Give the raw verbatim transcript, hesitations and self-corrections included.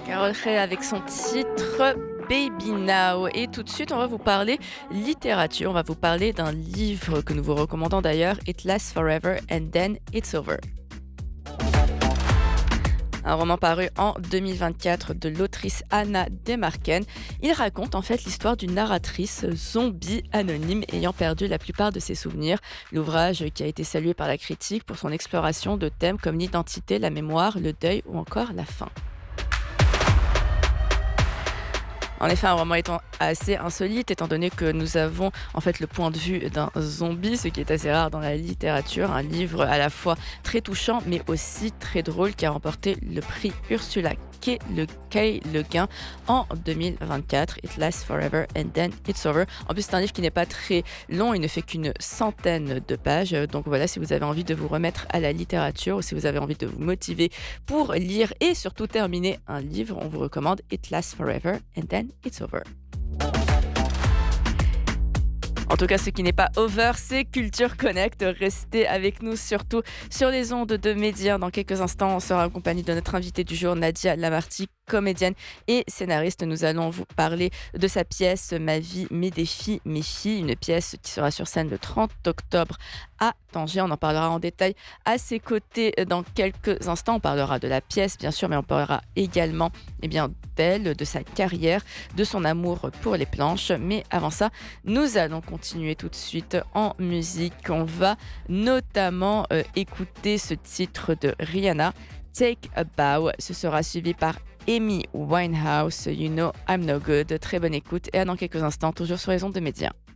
Carol Ray avec son titre Baby Now. Et tout de suite, on va vous parler littérature. On va vous parler d'un livre que nous vous recommandons d'ailleurs, It Lasts Forever and Then It's Over. Un roman paru en deux mille vingt-quatre de l'autrice Anna Demarken. Il raconte en fait l'histoire d'une narratrice zombie anonyme ayant perdu la plupart de ses souvenirs. L'ouvrage qui a été salué par la critique pour son exploration de thèmes comme l'identité, la mémoire, le deuil ou encore la faim. En effet, un roman étant assez insolite, étant donné que nous avons en fait le point de vue d'un zombie, ce qui est assez rare dans la littérature. Un livre à la fois très touchant, mais aussi très drôle, qui a remporté le prix Ursula K. Le, K. Le Guin en deux mille vingt-quatre. It Lasts Forever and Then It's Over. En plus, c'est un livre qui n'est pas très long, il ne fait qu'une centaine de pages. Donc voilà, si vous avez envie de vous remettre à la littérature ou si vous avez envie de vous motiver pour lire et surtout terminer un livre, on vous recommande It Lasts Forever and Then It's Over. En tout cas, ce qui n'est pas over, c'est Culture Connect. Restez avec nous, surtout sur les ondes de Média. Dans quelques instants, on sera accompagné de notre invitée du jour, Nadia Lamarty, comédienne et scénariste. Nous allons vous parler de sa pièce Ma vie, mes défis, mes filles, une pièce qui sera sur scène le trente octobre à Tanger. On en parlera en détail à ses côtés dans quelques instants. On parlera de la pièce, bien sûr, mais on parlera également eh bien, d'elle, de sa carrière, de son amour pour les planches. Mais avant ça, nous allons continuer tout de suite en musique. On va notamment euh, écouter ce titre de Rihanna, Take a Bow. Ce sera suivi par Amy Winehouse, You Know I'm No Good. Très bonne écoute et à dans quelques instants, toujours sur les ondes de Média.